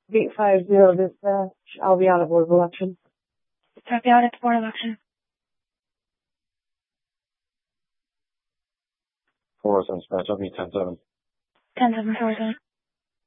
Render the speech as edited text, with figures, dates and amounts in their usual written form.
850 dispatch. I'll be out of Board of Elections. Copy out at the Board of Election. 407 dispatch, I'll be 10-7. 10-7, 407.